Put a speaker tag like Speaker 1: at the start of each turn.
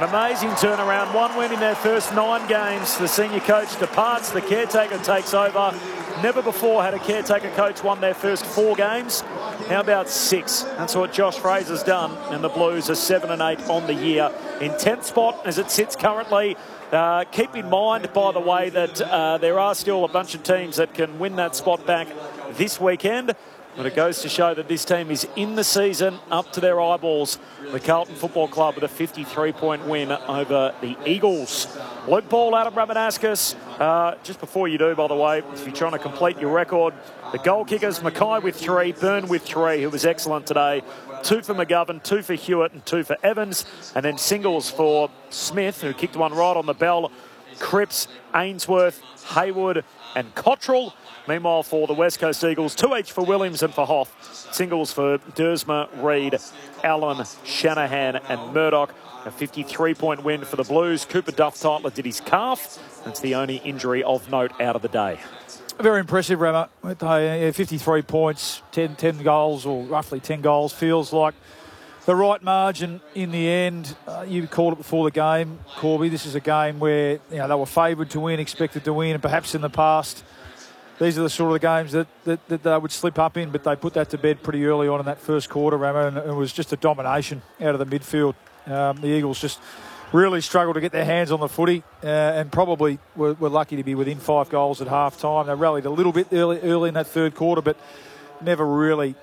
Speaker 1: An amazing turnaround. 1 win in their first 9 games. The senior coach departs. The caretaker takes over. Never before had a caretaker coach won their first 4 games. How about 6? That's what Josh Fraser's done. And the Blues are 7-8 on the year. In 10th spot as it sits currently. Keep in mind, by the way, that there are still a bunch of teams that can win that spot back this weekend. But it goes to show that this team is in the season, up to their eyeballs. The Carlton Football Club with a 53-point win over the Eagles. Luke Ball, Adam Ramanaskas. Just before you do, by the way, if you're trying to complete your record, the goal kickers, Mackay with 3, Byrne with 3, who was excellent today. 2 for McGovern, 2 for Hewitt and 2 for Evans. And then singles for Smith, who kicked one right on the bell. Cripps, Ainsworth, Haywood and Cottrell. Meanwhile, for the West Coast Eagles, 2 each for Williams and for Hoff. Singles for Dersma, Reid, Allen, Shanahan and Murdoch. A 53-point win for the Blues. Cooper Duff-Tytler did his calf. That's the only injury of note out of the day.
Speaker 2: Very impressive, Rama. 53 points, 10 goals, or roughly 10 goals. Feels like the right margin in the end. You called it before the game, Corby. This is a game where they were favoured to win, expected to win, and perhaps in the past these are the sort of games that they would slip up in, but they put that to bed pretty early on in that first quarter, Rama, and it was just a domination out of the midfield. The Eagles just really struggled to get their hands on the footy and probably were lucky to be within 5 goals at half-time. They rallied a little bit early in that third quarter, but never really